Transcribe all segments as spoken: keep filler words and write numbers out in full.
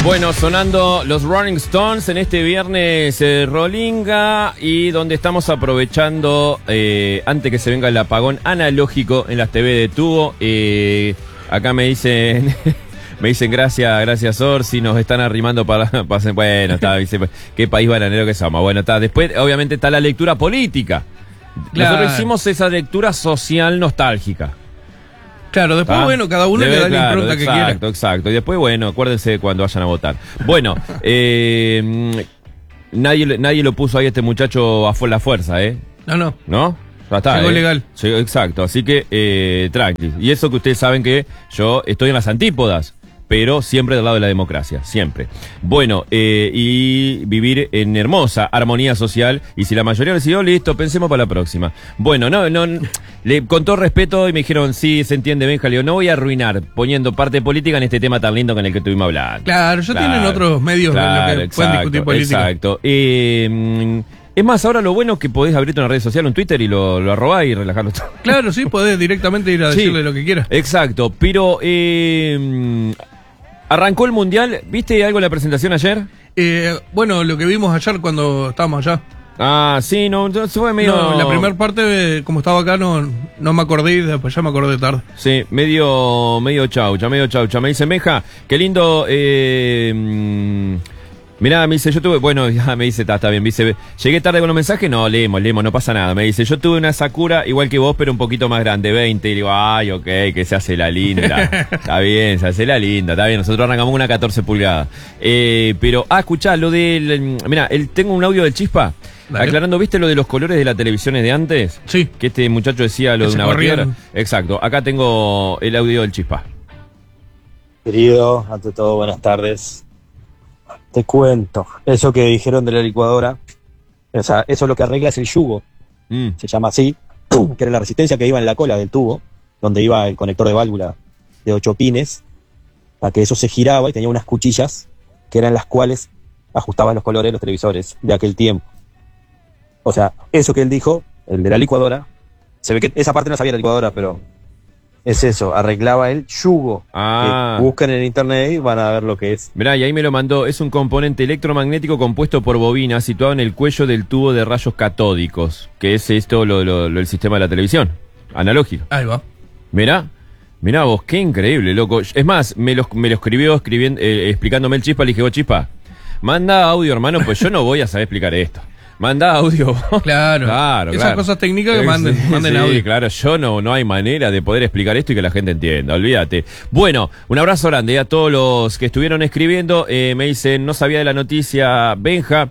Bueno, sonando los Rolling Stones en este viernes eh, Rolinga, y donde estamos aprovechando, eh, antes que se venga el apagón analógico en las T V de tubo. Eh, acá me dicen... Me dicen gracias, gracias Orsi, nos están arrimando para... para bueno, está, dice, qué país bananero que somos. Bueno, está, después obviamente está la lectura política. Claro. Nosotros hicimos esa lectura social nostálgica. Claro, después, ¿ah? Bueno, cada uno le da la impronta que quiera. Exacto, exacto. Y después, bueno, acuérdense cuando vayan a votar. Bueno, eh, nadie, nadie lo puso ahí este muchacho a la fuerza, ¿eh? No, no. ¿No? Ya está, llegó ¿eh? Legal. Llegó, exacto, así que eh, tranqui. Y eso que ustedes saben que yo estoy en las antípodas, pero siempre del lado de la democracia, siempre. Bueno, eh, y vivir en hermosa armonía social, y si la mayoría decidió, listo, pensemos para la próxima. Bueno, no, no, le, con todo respeto, y me dijeron, sí, se entiende, Benja, le digo, no voy a arruinar poniendo parte política en este tema tan lindo con el que estuvimos hablando. Claro, ya claro, tienen otros medios claro, en los que exacto, pueden discutir política. Exacto. Eh, Es más, ahora lo bueno es que podés abrirte una red social, un Twitter, y lo, lo arrobás y relajarlo todo. Claro, sí, podés directamente ir a decirle sí, lo que quieras. Exacto, pero eh, arrancó el Mundial. ¿Viste algo en la presentación ayer? Eh, bueno, lo que vimos ayer cuando estábamos allá. Ah, sí, no, se fue medio... No, la primera parte, como estaba acá, no, no me acordé, y después ya me acordé tarde. Sí, medio, medio chaucha, medio chaucha. Me dice, Meja, qué lindo... Eh, Mirá, me dice, yo tuve, bueno, ya me dice, está, está bien, me dice, llegué tarde con los mensajes, no, leemos, leemos, no pasa nada. Me dice, yo tuve una Sakura igual que vos, pero un poquito más grande, veinte, y digo, ay, ok, que se hace la linda. Está bien, se hace la linda, está bien, nosotros arrancamos una catorce pulgadas. Eh, pero, ah, escuchá, lo del, mirá, el, tengo un audio del Chispa, dale, aclarando, ¿viste lo de los colores de las televisiones de antes? Sí. Que este muchacho decía lo que de una barriera. Exacto, acá tengo el audio del Chispa. Querido, ante todo, buenas tardes. Te cuento, eso que dijeron de la licuadora, o sea, eso lo que arregla es el yugo, mm. se llama así, que era la resistencia que iba en la cola del tubo, donde iba el conector de válvula de ocho pines, para que eso se giraba y tenía unas cuchillas, que eran las cuales ajustaban los colores de los televisores de aquel tiempo. O sea, eso que él dijo, el de la licuadora, se ve que esa parte no sabía la licuadora, pero... es eso, arreglaba el yugo. Ah. Eh, buscan en internet y van a ver lo que es. Mirá, y ahí me lo mandó. Es un componente electromagnético compuesto por bobina situado en el cuello del tubo de rayos catódicos, que es esto, lo, lo, lo el sistema de la televisión, analógico. Ahí va. Mirá, mirá vos, qué increíble, loco. Es más, me lo, me lo escribió escribiendo, eh, explicándome el Chispa. Le dije, oh, Chispa, manda audio, hermano, pues yo no voy a saber explicar esto. Manda audio. Claro, claro. Esas claro. cosas técnicas que manden, sí, manden sí, audio. Claro, yo no, no hay manera de poder explicar esto y que la gente entienda, olvídate. Bueno, un abrazo grande a todos los que estuvieron escribiendo. Eh, me dicen, no sabía de la noticia, Benja.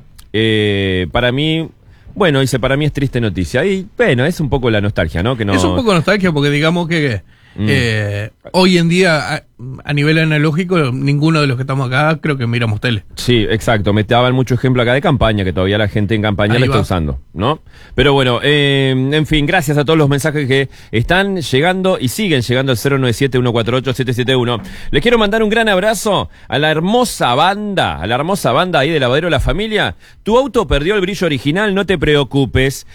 Eh, para mí, bueno, dice, para mí es triste noticia. Y bueno, es un poco la nostalgia, ¿no? Que no... Es un poco nostalgia porque digamos que mm. eh, hoy en día... A, a nivel analógico, ninguno de los que estamos acá creo que miramos tele. Sí, exacto. Me daban mucho ejemplo acá de campaña, que todavía la gente en campaña la está usando, ¿no? Pero bueno, eh, en fin, gracias a todos los mensajes que están llegando y siguen llegando al cero nueve siete, uno cuatro ocho, siete siete uno. Les quiero mandar un gran abrazo a la hermosa banda, a la hermosa banda ahí de Lavadero La Familia. Tu auto perdió el brillo original, no te preocupes.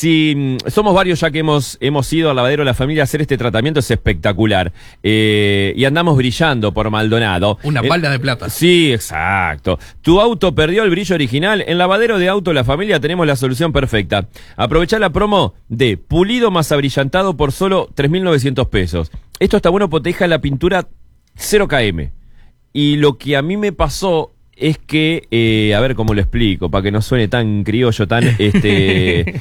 Si somos varios ya que hemos, hemos ido al Lavadero La Familia a hacer este tratamiento, es espectacular. Eh, y andamos brillando por Maldonado. Una pala de plata. Sí, exacto. Tu auto perdió el brillo original. En Lavadero de Auto La Familia tenemos la solución perfecta. Aprovechá la promo de pulido más abrillantado por solo tres mil novecientos pesos. Esto está bueno porque te deja la pintura cero kilómetros. Y lo que a mí me pasó es que, eh, a ver cómo lo explico, para que no suene tan criollo, tan, este,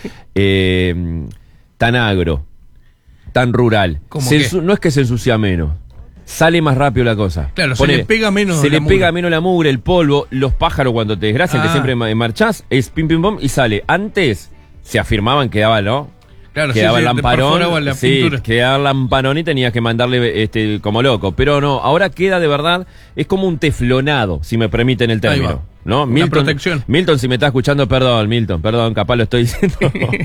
eh, tan agro, tan rural. Se, no es que se ensucia menos. Sale más rápido la cosa. Claro, Ponele, se le pega menos Se la le mugre. pega menos la mugre, el polvo, los pájaros cuando te desgracian, ah. que siempre marchás, es pim pim pom y sale. Antes se afirmaban, quedaba, ¿no? Claro, quedaba sí, el sí, lamparón, la sí, quedaba el lamparón y tenías que mandarle este como loco. Pero no, ahora queda de verdad, es como un teflonado, si me permiten el término. ¿No? Milton, protección. Milton, si me estás escuchando, perdón, Milton, perdón, capaz lo estoy diciendo.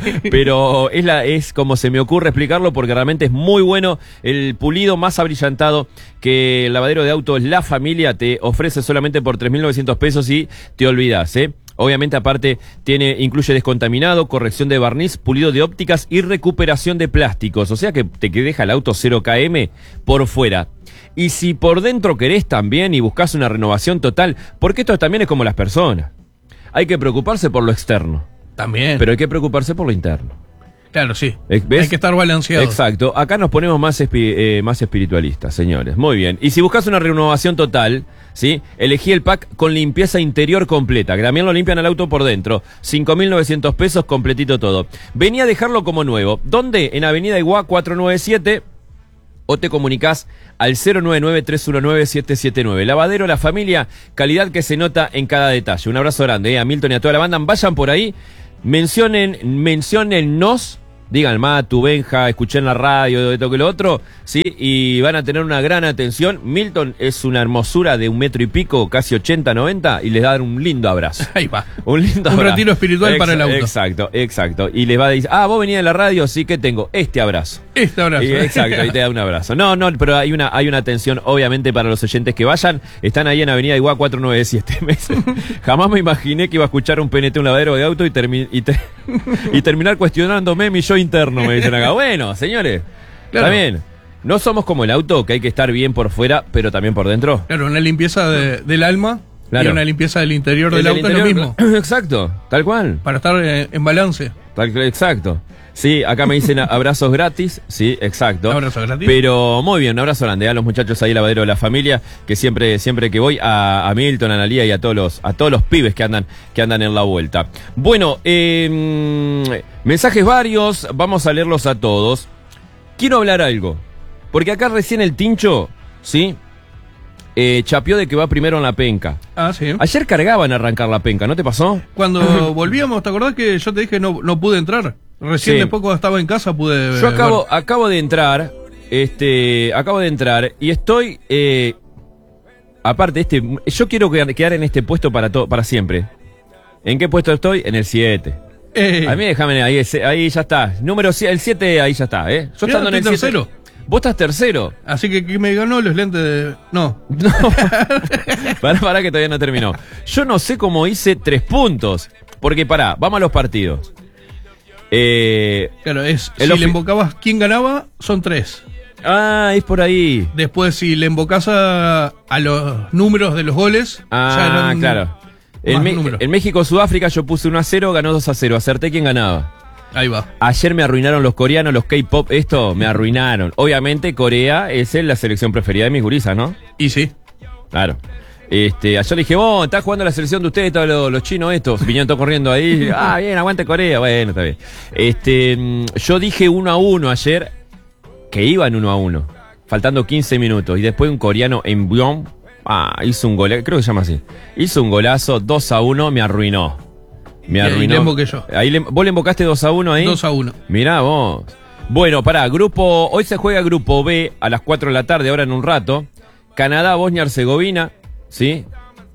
Pero es la, es como se me ocurre explicarlo porque realmente es muy bueno. El pulido más abrillantado que el lavadero de autos La Familia te ofrece solamente por tres mil novecientos pesos y te olvidas, ¿eh? Obviamente, aparte, tiene, incluye descontaminado, corrección de barniz, pulido de ópticas y recuperación de plásticos. O sea que te que deja el auto cero kilómetros por fuera. Y si por dentro querés también y buscas una renovación total, porque esto también es como las personas. Hay que preocuparse por lo externo. También. Pero hay que preocuparse por lo interno. Claro, sí. ¿Ves? Hay que estar balanceado. Exacto. Acá nos ponemos más, espi eh, más espiritualistas, señores. Muy bien. Y si buscas una renovación total, ¿sí? Elegí el pack con limpieza interior completa, que también lo limpian al auto por dentro. cinco mil novecientos pesos, completito todo. Vení a dejarlo como nuevo. ¿Dónde? En Avenida Iguá cuatrocientos noventa y siete. O te comunicás al cero nueve nueve, tres uno nueve, siete siete nueve. Lavadero La Familia, calidad que se nota en cada detalle. Un abrazo grande, ¿eh? A Milton y a toda la banda. Vayan por ahí, mencionen, menciónennos. Digan, Matu, Benja, escuché en la radio, esto que lo otro, ¿sí? Y van a tener una gran atención. Milton es una hermosura de un metro y pico, casi ochenta, noventa, y les va a dar un lindo abrazo. Ahí va. Un lindo un abrazo. retiro espiritual Ex para el auto. Exacto, exacto. Y les va a decir, ah, vos venís de la radio, sí que tengo este abrazo. Este abrazo. Y, exacto, y te da un abrazo. No, no, pero hay una, hay una atención, obviamente, para los oyentes que vayan. Están ahí en Avenida Iguá cuatrocientos noventa y siete. Jamás me imaginé que iba a escuchar un P N T, un lavadero de auto, y, termi y, te y terminar cuestionándome mi yo interno, me dicen acá. Bueno, señores, claro. Está bien. No somos como el auto, que hay que estar bien por fuera, pero también por dentro. Claro, una limpieza de, del alma claro. y una limpieza del interior El del auto interior, es lo mismo. Exacto, tal cual. Para estar eh, en balance. Tal, exacto. Sí, acá me dicen abrazos gratis. Sí, exacto. Abrazos gratis. Pero muy bien, un abrazo grande a los muchachos ahí, lavadero de la familia, que siempre, siempre que voy, a, a Milton, a Analía y a todos los, a todos los pibes que andan, que andan en la vuelta. Bueno, eh, mensajes varios, vamos a leerlos a todos. Quiero hablar algo, porque acá recién el Tincho, ¿sí? Eh, chapeó de que va primero en la penca. Ah, sí. Ayer cargaban a arrancar la penca, ¿no te pasó? Cuando volvíamos, ¿te acordás que yo te dije no, no pude entrar? Recién Sí. después cuando estaba en casa pude... Yo acabo, ver. acabo de entrar, este, acabo de entrar y estoy, eh, aparte, este, yo quiero quedar quedar en este puesto para to, para siempre. ¿En qué puesto estoy? En el siete. Eh, A mí déjame ahí, ese- ahí ya está. Número siete, el siete ahí ya está, ¿eh? Yo Mirá, estando en el estoy siete. tercero. Vos estás tercero. Así que ¿quién me ganó los lentes de...? No. No. Pará, pará que todavía no terminó. Yo no sé cómo hice tres puntos. Porque pará, vamos a los partidos. Eh, Claro, es El si ofi- le invocabas quién ganaba, son tres. ah, es por ahí. Después, si le invocás a, a los números de los goles, ya Ah, eran claro. En, más Me- números. en México-Sudáfrica yo puse uno a cero, ganó dos a cero. Acerté quién ganaba. Ahí va. Ayer me arruinaron los coreanos, los K-pop, esto me arruinaron. Obviamente Corea es la selección preferida de mis gurisas, ¿no? Y sí. Claro. Este, ayer le dije, vos, estás jugando la selección de ustedes, todos los, los chinos estos, vinieron todos corriendo ahí. Ah, bien, aguante Corea. Bueno, está bien. Este, mm, yo dije uno a uno ayer, que iban uno a uno, faltando quince minutos. Y después un coreano en Byong, ah, hizo un golazo, creo que se llama así. Hizo un golazo, dos a uno, me arruinó. Me Y ahí arruinó. le invoqué yo. Ahí le- ¿Vos le invocaste dos a uno ahí? dos a uno. Mirá vos. Bueno, pará, grupo, hoy se juega grupo B a las cuatro de la tarde, ahora en un rato. Canadá, Bosnia, Herzegovina, ¿sí?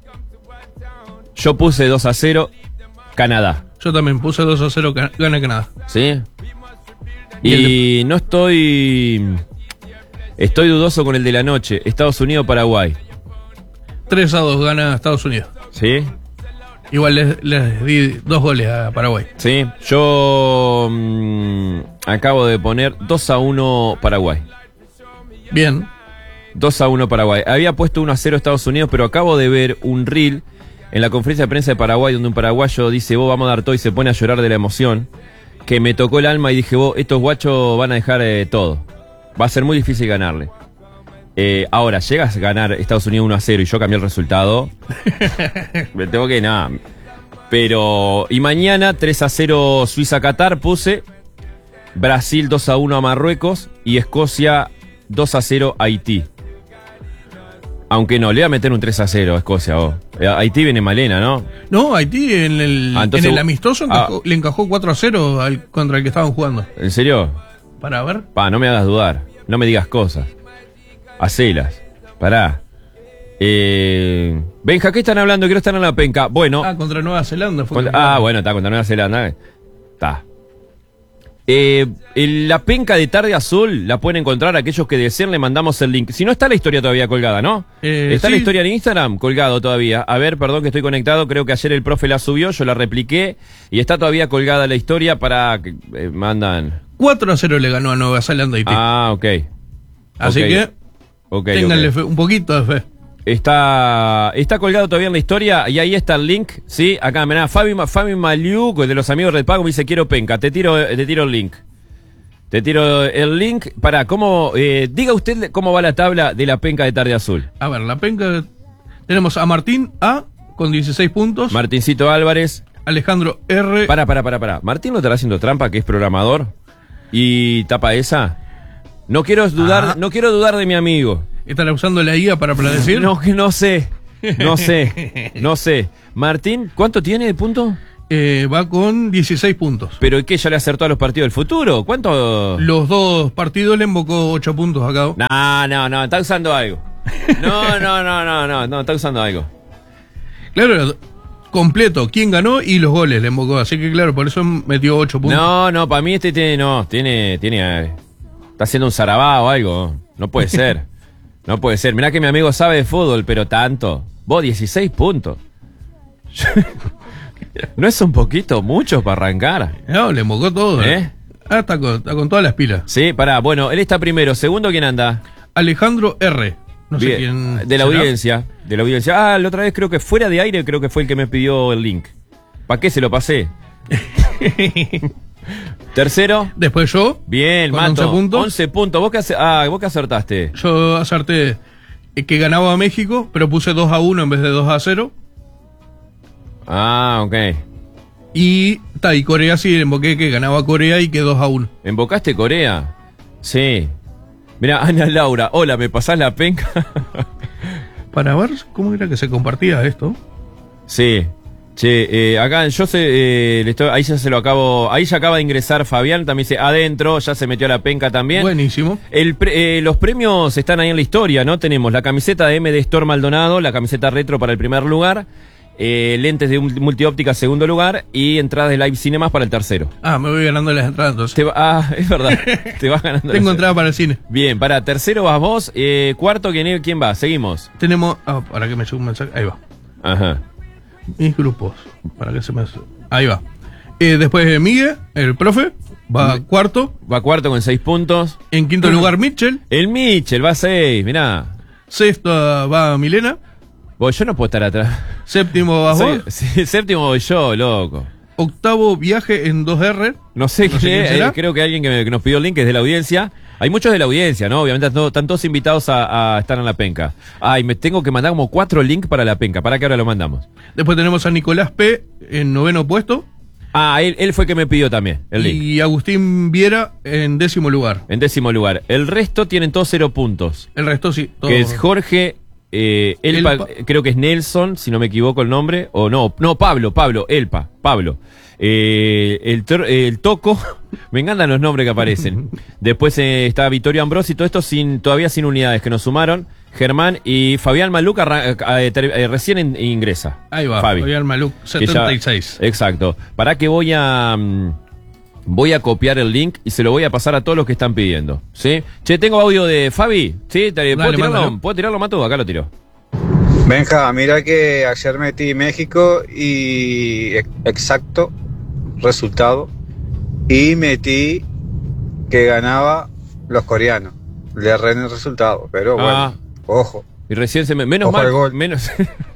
Yo puse dos a cero, Canadá, Yo también puse dos a cero, ca- gana Canadá. ¿sí? Y Y no estoy... Estoy dudoso con el de la noche, Estados Unidos, Paraguay, tres a dos gana Estados Unidos. ¿sí? Igual les, les di dos goles a Paraguay. Sí, yo mm, acabo de poner dos a uno Paraguay. Bien. dos a uno Paraguay. Había puesto uno a cero Estados Unidos, pero acabo de ver un reel en la conferencia de prensa de Paraguay donde un paraguayo dice, vos vamos a dar todo, y se pone a llorar de la emoción, que me tocó el alma y dije, vos, estos guachos van a dejar eh, todo. Va a ser muy difícil ganarle. Eh, ahora, llegas a ganar Estados Unidos uno a cero y yo cambié el resultado. Me tengo que nada. Pero, y mañana tres a cero Suiza-Qatar puse, Brasil dos a uno a Marruecos y Escocia dos a cero Haití. Aunque no, le voy a meter un tres a cero a Escocia. Oh. Eh, Haití viene malena, ¿no? No, Haití en el, Ah, entonces- en el amistoso encajó- le encajó cuatro a cero al, contra el que estaban jugando. ¿En serio? Para ver. Pa, no me hagas dudar. No me digas cosas. Hacelas. Pará. Eh... Benja, ¿qué están hablando? Quiero estar en la penca. Bueno. Ah, contra Nueva Zelanda. Fue Contra- contra- ah, bueno, está contra Nueva Zelanda. Está. Eh, el- la penca de Tarde Azul la pueden encontrar aquellos que deseen, le mandamos el link. Si no, está la historia todavía colgada, ¿no? Eh, ¿Está sí. la historia en Instagram? Colgado todavía. A ver, perdón que estoy conectado, creo que ayer el profe la subió, yo la repliqué y está todavía colgada la historia para que eh, mandan... cuatro a cero le ganó a Nueva Zelanda Haití. Ah, ok. Así ok. que Ok, ténganle ok. fe, un poquito de fe. Está, está colgado todavía en la historia y ahí está el link, ¿sí? Acá, mirá, Fabi, Ma- Fabi Maliu, de los amigos del Pago, me dice quiero penca, te tiro, te tiro el link. Te tiro el link para cómo, eh, diga usted cómo va la tabla de la penca de Tarde Azul. A ver, la penca. Tenemos a Martín A con dieciséis puntos. Martincito Álvarez. Alejandro R. Para, para, para, para. Martín no estará haciendo trampa, que es programador. Y tapa esa. No quiero dudar, Ah. no quiero dudar de mi amigo. ¿Estará usando la I A para predecir? No, que no sé. No sé. No sé. Martín, ¿cuánto tiene de punto? Eh, va con dieciséis puntos. ¿Pero qué? ¿Ya le acertó a los partidos del futuro? ¿Cuánto? Los dos partidos le invocó ocho puntos acá. No, no, no, está usando algo. No, no, no, no, no, no, está usando algo. Claro, completo. ¿Quién ganó? Y los goles le invocó. Así que claro, por eso metió ocho puntos. No, no, para mí este tiene, no, tiene, tiene, eh, está haciendo un zarabá o algo. No puede ser. No puede ser. Mirá que mi amigo sabe de fútbol, pero tanto. Vos, dieciséis puntos. ¿No es un poquito mucho para arrancar? No, le invocó todo. ¿Eh? ¿Eh? Ah, está con, está con todas las pilas. Sí, pará, bueno, él está primero. Segundo, ¿quién anda? Alejandro R. No sé Bien, quién. de la será. audiencia. De la audiencia. Ah, la otra vez creo que fuera de aire, creo que fue el que me pidió el link. ¿Para qué se lo pasé? Tercero. Después yo. Bien, Con Mato. once puntos. once puntos. ¿Vos qué, ace- ah, ¿vos qué acertaste? Yo acerté eh, que ganaba a México, pero puse dos a uno en vez de dos a cero. Ah, ok. Y, ta, y Corea sí, le invoqué que ganaba Corea y que dos a uno. ¿Invocaste Corea? Sí. Mira, Ana Laura. Hola, ¿me pasás la penca? Para ver cómo era que se compartía esto. Sí. Che, eh, acá yo sé, eh, le estoy- ahí ya se lo acabo, ahí ya acaba de ingresar Fabián, también dice adentro, ya se metió la penca también. Buenísimo. El pre- eh, los premios están ahí en la historia, ¿no? Tenemos la camiseta de M de Store Maldonado, la camiseta retro para el primer lugar, eh, lentes de un- multióptica segundo lugar y entradas de Live Cinemas para el tercero. Ah, me voy ganando las entradas entonces. Te va- ah, es verdad, te vas ganando. Tengo la- entrada para el cine. Bien, para tercero vas vos, eh, cuarto, ¿quién, ¿quién va? Seguimos. Tenemos. Ah, para que me llegue un mensaje. Ahí va. Ajá. Mis grupos. Para que se me. Ahí va. Eh, después de Miguel, el profe, va cuarto. Va cuarto con seis puntos. En quinto lugar, Mitchell. El Mitchell va a seis, mirá. Sexto va Milena. Vos, yo no puedo estar atrás. Séptimo va Soy- vos. sí, séptimo voy yo, loco. Octavo, viaje en dos R. No sé, No sé qué, quién será. eh, creo que alguien que, me- que nos pidió el link es de la audiencia. Hay muchos de la audiencia, ¿no? Obviamente están todos- están todos invitados a, a estar en la penca. Ay, me tengo que mandar como cuatro links para la penca. ¿Para qué ahora lo mandamos? Después tenemos a Nicolás P. en noveno puesto. Ah, él, él fue el que me pidió también el link. Y Agustín Viera en décimo lugar. En décimo lugar. El resto tienen todos cero puntos. El resto sí. todo. Que es Jorge, eh, Elpa, Elpa. creo que es Nelson, si no me equivoco el nombre. O no, no, Pablo, Pablo, Elpa, Pablo. Eh, el, tor- el Toco, me encantan los nombres que aparecen. Después eh, está Vittorio Ambrosi, todo esto sin, todavía sin unidades que nos sumaron. Germán y Fabián Maluca arran- eh, ter- eh, recién in- ingresa. Ahí va, Fabi. Fabián Maluc, Que ya- setenta y seis. exacto. Para que voy a mm, voy a copiar el link y se lo voy a pasar a todos los que están pidiendo. ¿Sí? Che, tengo audio de Fabi. ¿Sí? ¿Te- ¿Puedo, Dale, tirarlo? mándalo. ¿Puedo tirarlo, Mato? Acá lo tiro. Benja, mira que ayer metí México y ex- exacto resultado y metí que ganaba los coreanos. Le erré en el resultado, pero bueno, Ah. ojo. Y recién se me... Menos Ojo al mal... gol. Menos,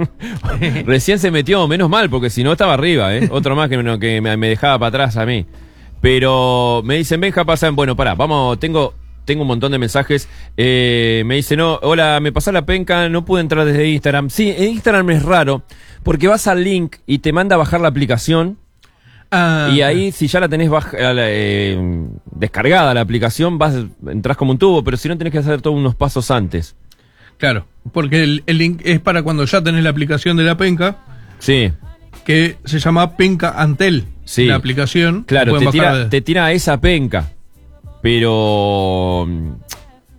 recién se metió, menos mal, porque si no estaba arriba, ¿eh? Otro más que, me- que me, me dejaba para atrás a mí. Pero me dicen, Benja, pasan... Bueno, pará, vamos, tengo... Tengo un montón de mensajes. Eh, me dice, no, hola, me pasó la penca, no pude entrar desde Instagram. Sí, en Instagram es raro, porque vas al link y te manda a bajar la aplicación. Ah, Y ahí, si ya la tenés baja- eh, descargada la aplicación, vas, entras como un tubo, pero si no tenés que hacer todos unos pasos antes. Claro, porque el, el link es para cuando ya tenés la aplicación de la penca, Sí, que se llama Penca Antel. Sí. La aplicación. claro, pueden te bajar tira, de- te tira a esa penca. Pero mm,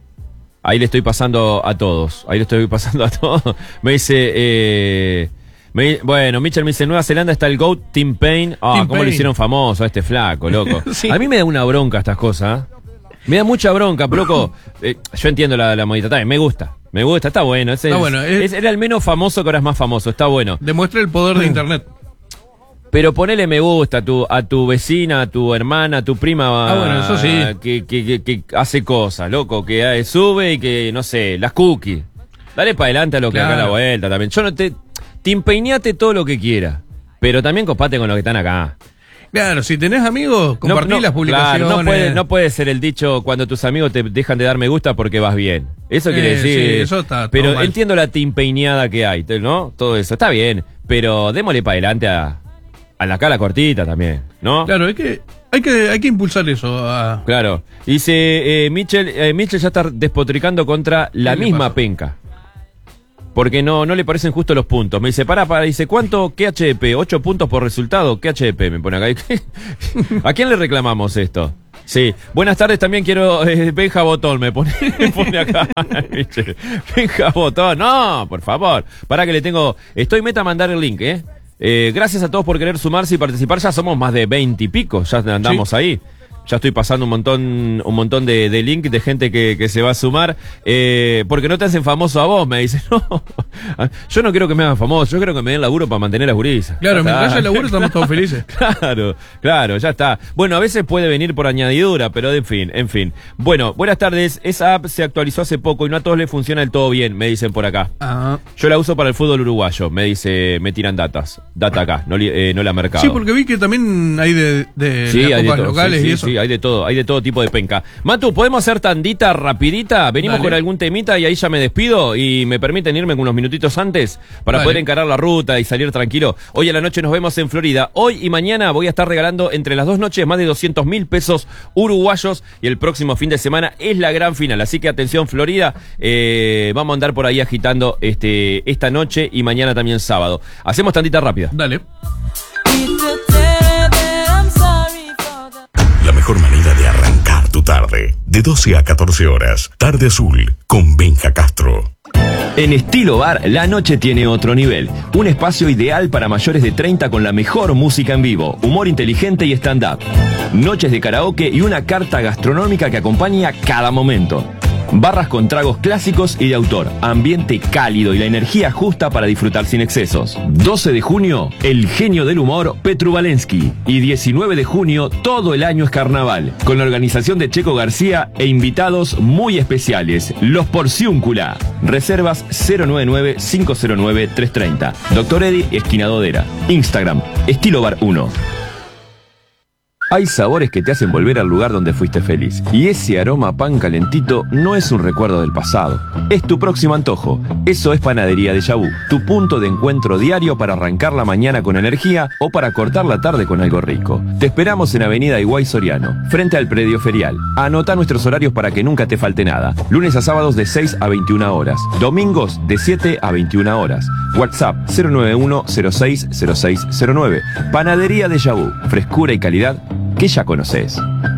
ahí le estoy pasando a todos. Ahí le estoy pasando a todos. Me dice, eh, Me, bueno, Mitchell me dice, en Nueva Zelanda está el GOAT Tim Payne. Ah, Tim cómo Payne. lo hicieron famoso a este flaco, loco. Sí. A mí me da una bronca estas cosas. ¿eh? Me da mucha bronca, loco. Eh, yo entiendo la, la modita, también me gusta. Me gusta, está bueno. Ese Está es, bueno, es- es- era el menos famoso que ahora es más famoso, está bueno. Demuestra el poder de internet. Pero ponele me gusta a tu, a tu vecina, a tu hermana, a tu prima. Ah, bueno, eso sí. Que, que, que, que hace cosas, loco, que eh, sube y que, no sé, las cookies. Dale para adelante a lo que Claro. acá a la vuelta también. Yo no te... Te empeñate todo lo que quieras, pero también copate con los que están acá. Claro, si tenés amigos, compartí No, no, las publicaciones. claro, no, puede, no puede ser el dicho cuando tus amigos te dejan de dar me gusta porque vas bien. Eso quiere Eh, decir... sí, eso está todo Pero mal. entiendo la timpeñada que hay, ¿no? Todo eso, está bien, pero démosle para adelante a, a la cara cortita también, ¿no? Claro, hay que, hay que, hay que impulsar eso. A... Claro. Dice, eh, Mitchell, eh, Mitchell ya está despotricando contra la ¿Qué le misma pasa? penca. Porque no, no le parecen justos los puntos. Me dice, pará, pará, dice, ¿cuánto? ¿Qué H D P? ¿Ocho puntos por resultado? ¿Qué H D P? Me pone acá. ¿A quién le reclamamos esto? Sí. Buenas tardes, también quiero eh, Benja Botón, me pone, me pone acá. Mitchell. Benja Botón, no, por favor. Pará que le tengo... Estoy meta a mandar el link, ¿eh? Eh, gracias a todos por querer sumarse y participar. Ya somos más de veinte y pico, ya andamos Sí. ahí. Ya estoy pasando un montón un montón de, de link de gente que, que se va a sumar. Eh, porque no te hacen famoso a vos, me dicen. No, yo no quiero que me hagan famoso, yo quiero que me den laburo para mantener a gurisas. Claro, Ya mientras está. haya laburo estamos todos felices. Claro, claro, ya está. Bueno, a veces puede venir por añadidura, pero en fin, en fin. Bueno, buenas tardes. Esa app se actualizó hace poco y no a todos les funciona del todo bien, me dicen por acá. Ah. Yo la uso para el fútbol uruguayo, me dice, me tiran datas. Data acá, no, li- eh, no la mercado. Sí, porque vi que también hay de, de Sí, las hay de copas todo, locales sí, y sí, eso. sí, hay de todo, hay de todo tipo de penca. Matu, ¿podemos hacer tandita rapidita? Venimos Dale. con algún temita y ahí ya me despido y me permiten irme unos minutitos antes para Dale. poder encarar la ruta y salir tranquilo. Hoy a la noche nos vemos en Florida. Hoy y mañana voy a estar regalando entre las dos noches más de doscientos mil pesos uruguayos y el próximo fin de semana es la gran final. Así que atención Florida, eh, vamos a andar por ahí agitando este, esta noche y mañana también sábado. Hacemos tandita rápida. Dale. La mejor manera de arrancar tu tarde. De doce a catorce horas. Tarde Azul con Benja Castro. En Estilo Bar, la noche tiene otro nivel. Un espacio ideal para mayores de treinta con la mejor música en vivo, humor inteligente y stand-up. Noches de karaoke y una carta gastronómica que acompaña cada momento. Barras con tragos clásicos y de autor, ambiente cálido y la energía justa para disfrutar sin excesos. doce de junio, el genio del humor Petru Valensky. Y diecinueve de junio, todo el año es carnaval, con la organización de Checo García e invitados muy especiales, los Porciúncula. Reservas cero nueve nueve, cinco cero nueve, tres tres cero. Doctor Eddie, esquina Dodera. Instagram, Estilo Bar uno. Hay sabores que te hacen volver al lugar donde fuiste feliz. Y ese aroma a pan calentito no es un recuerdo del pasado. Es tu próximo antojo. Eso es Panadería Déjà Vu. Tu punto de encuentro diario para arrancar la mañana con energía o para cortar la tarde con algo rico. Te esperamos en Avenida Higuay Soriano, frente al predio ferial. Anota nuestros horarios para que nunca te falte nada. Lunes a sábados de seis a veintiuna horas. Domingos de siete a veintiuna horas. WhatsApp cero nueve uno, cero seis, cero seis cero nueve. Panadería Déjà Vu. Frescura y calidad que ya conoces.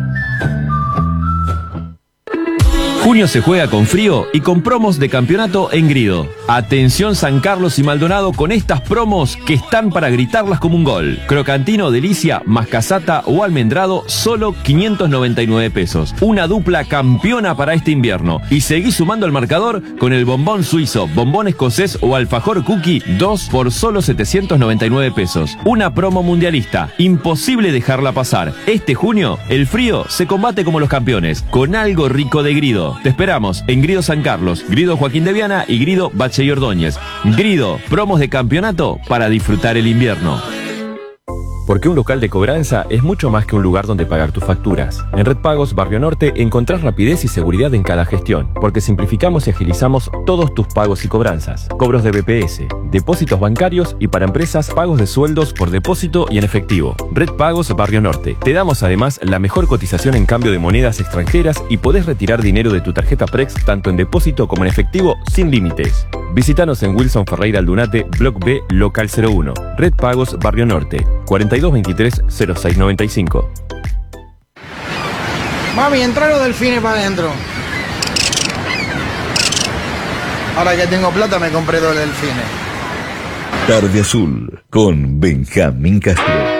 Junio se juega con frío y con promos de campeonato en Grido. Atención San Carlos y Maldonado con estas promos que están para gritarlas como un gol. Crocantino, delicia, mascasata o almendrado, solo quinientos noventa y nueve pesos. Una dupla campeona para este invierno. Y seguí sumando al marcador con el bombón suizo, bombón escocés o alfajor cookie, dos por solo setecientos noventa y nueve pesos. Una promo mundialista. Imposible dejarla pasar. Este junio, el frío se combate como los campeones, con algo rico de Grido. Te esperamos en Grido San Carlos, Grido Joaquín de Viana y Grido Bache y Ordóñez. Grido, promos de campeonato para disfrutar el invierno. Porque un local de cobranza es mucho más que un lugar donde pagar tus facturas. En Red Pagos Barrio Norte encontrás rapidez y seguridad en cada gestión, porque simplificamos y agilizamos todos tus pagos y cobranzas. Cobros de B P S, depósitos bancarios y para empresas pagos de sueldos por depósito y en efectivo. Red Pagos Barrio Norte. Te damos además la mejor cotización en cambio de monedas extranjeras y podés retirar dinero de tu tarjeta Prex tanto en depósito como en efectivo sin límites. Visítanos en Wilson Ferreira Aldunate, Block B, Local cero uno. Red Pagos Barrio Norte, cuarenta y dos veintitrés, cero seis noventa y cinco. Mami, entra los delfines para adentro. Ahora que tengo plata me compré dos delfines. Tarde Azul con Benjamín Castro.